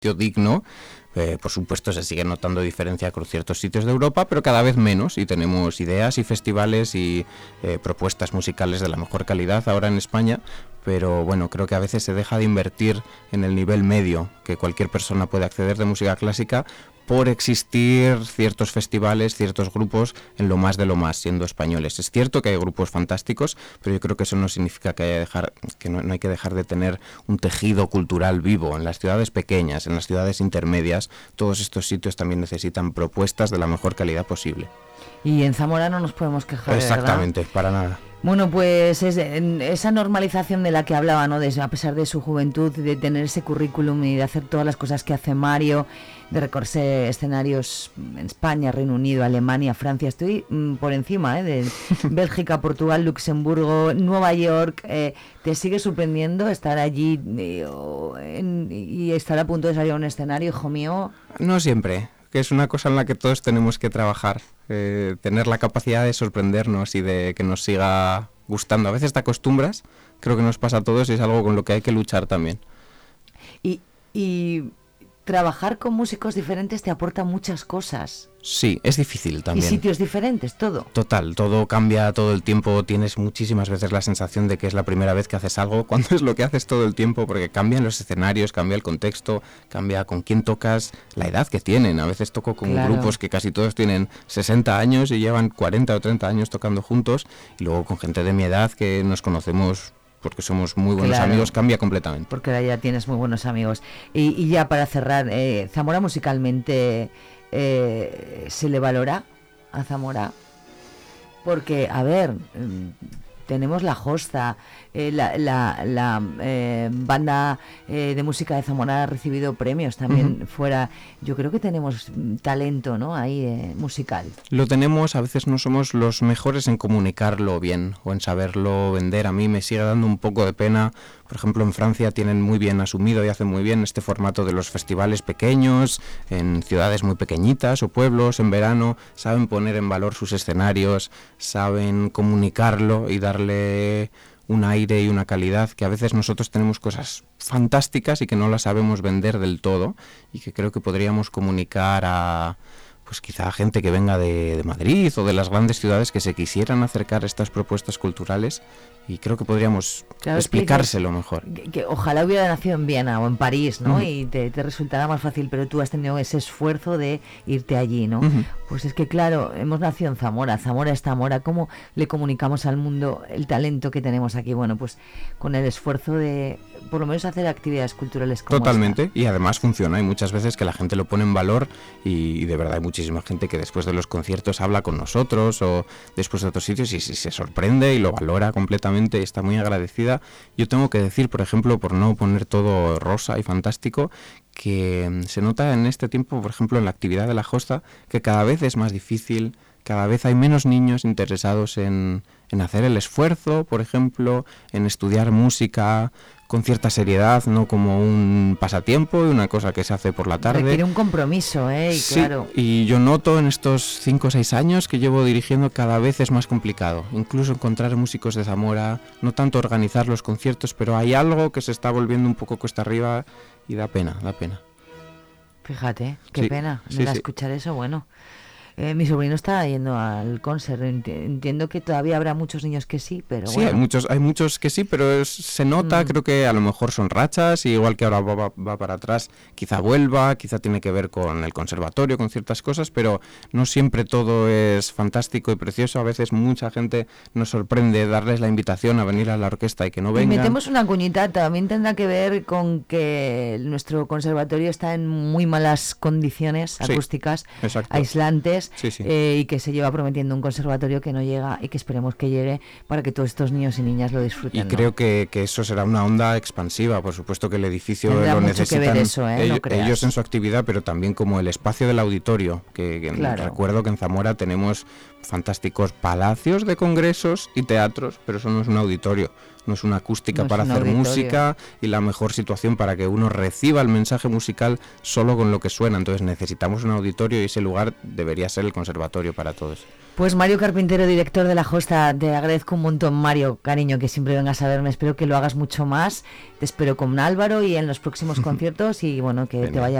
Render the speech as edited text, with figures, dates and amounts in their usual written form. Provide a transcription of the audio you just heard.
digno. Por supuesto se sigue notando diferencia con ciertos sitios de Europa, pero cada vez menos, y tenemos ideas y festivales y propuestas musicales de la mejor calidad ahora en España, pero bueno, creo que a veces se deja de invertir en el nivel medio que cualquier persona puede acceder de música clásica por existir ciertos festivales, ciertos grupos en lo más de lo más, siendo españoles. Es cierto que hay grupos fantásticos, pero yo creo que eso no significa que no hay que dejar de tener un tejido cultural vivo. En las ciudades pequeñas, en las ciudades intermedias, todos estos sitios también necesitan propuestas de la mejor calidad posible. Y en Zamora no nos podemos quejar, exactamente, ¿verdad? Para nada. Bueno, pues esa normalización de la que hablaba, ¿no? A pesar de su juventud, de tener ese currículum y de hacer todas las cosas que hace Mario, de recorrer escenarios en España, Reino Unido, Alemania, Francia. Estoy por encima de Bélgica, Portugal, Luxemburgo, Nueva York. ¿Te sigue sorprendiendo estar allí y estar a punto de salir a un escenario, hijo mío? No siempre, que es una cosa en la que todos tenemos que trabajar. Tener la capacidad de sorprendernos y de que nos siga gustando. A veces te acostumbras, creo que nos pasa a todos y es algo con lo que hay que luchar también. Y trabajar con músicos diferentes te aporta muchas cosas. Sí, es difícil también. Y sitios diferentes, todo. Total, todo cambia todo el tiempo, tienes muchísimas veces la sensación de que es la primera vez que haces algo, cuando es lo que haces todo el tiempo, porque cambian los escenarios, cambia el contexto, cambia con quién tocas, la edad que tienen. A veces toco con grupos que casi todos tienen 60 años y llevan 40 o 30 años tocando juntos, y luego con gente de mi edad que nos conocemos porque somos muy buenos amigos, cambia completamente. Porque ahora ya tienes muy buenos amigos. Y ya para cerrar, Zamora musicalmente, ¿se le valora a Zamora? Porque, a ver, tenemos la Josta, la banda de música de Zamora ha recibido premios también fuera. Yo creo que tenemos talento, ¿no? Ahí musical. Lo tenemos, a veces no somos los mejores en comunicarlo bien o en saberlo vender. A mí me sigue dando un poco de pena. Por ejemplo, en Francia tienen muy bien asumido y hacen muy bien este formato de los festivales pequeños, en ciudades muy pequeñitas o pueblos, en verano, saben poner en valor sus escenarios, saben comunicarlo y darle un aire y una calidad que a veces nosotros tenemos cosas fantásticas y que no las sabemos vender del todo y que creo que podríamos comunicar a pues quizá a gente que venga de Madrid o de las grandes ciudades que se quisieran acercar a estas propuestas culturales y creo que podríamos explicárselo mejor. Que ojalá hubiera nacido en Viena o en París, ¿no? Y te resultará más fácil, pero tú has tenido ese esfuerzo de irte allí, ¿no? Pues es que claro, hemos nacido en Zamora, Zamora es Zamora, ¿cómo le comunicamos al mundo el talento que tenemos aquí? Bueno, pues con el esfuerzo de por lo menos hacer actividades culturales como totalmente, esta. Y además funciona, hay muchas veces que la gente lo pone en valor y de verdad hay muchísima gente que después de los conciertos habla con nosotros o después de otros sitios y se sorprende y lo valora completamente y está muy agradecida. Yo tengo que decir, por ejemplo, por no poner todo rosa y fantástico, que se nota en este tiempo, por ejemplo, en la actividad de la Josta, que cada vez es más difícil, cada vez hay menos niños interesados en hacer el esfuerzo, por ejemplo, en estudiar música con cierta seriedad, no como un pasatiempo y una cosa que se hace por la tarde. Requiere un compromiso, y sí, claro. Y yo noto en estos 5 o 6 años que llevo dirigiendo cada vez es más complicado. Incluso encontrar músicos de Zamora, no tanto organizar los conciertos, pero hay algo que se está volviendo un poco cuesta arriba y da pena, da pena. Fíjate, qué pena, escuchar eso, bueno. Mi sobrino está yendo al concert. Entiendo que todavía habrá muchos niños que sí, pero sí, bueno. hay muchos que sí, pero se nota, creo que a lo mejor son rachas, y igual que ahora va para atrás, quizá vuelva, quizá tiene que ver con el conservatorio, con ciertas cosas, pero no siempre todo es fantástico y precioso. A veces mucha gente nos sorprende darles la invitación a venir a la orquesta y que no vengan. Y metemos una cuñita, también tendrá que ver con que nuestro conservatorio está en muy malas condiciones acústicas, aislantes. Y que se lleva prometiendo un conservatorio que no llega y que esperemos que llegue para que todos estos niños y niñas lo disfruten. Y creo que eso será una onda expansiva. Por supuesto que el edificio tendrá lo mucho necesitan que ver eso, ellos en su actividad, pero también como el espacio del auditorio, que claro. Recuerdo que en Zamora tenemos fantásticos palacios de congresos y teatros, pero eso no es un auditorio. no es una acústica No es para un hacer auditorio. música, y la mejor situación para que uno reciba el mensaje musical solo con lo que suena. Entonces necesitamos un auditorio y ese lugar debería ser el conservatorio para todos. Pues Mario Carpintero, director de La Josta, te agradezco un montón, Mario, cariño, que siempre vengas a verme. Espero que lo hagas mucho más. Te espero con Álvaro y en los próximos conciertos y bueno, que te vaya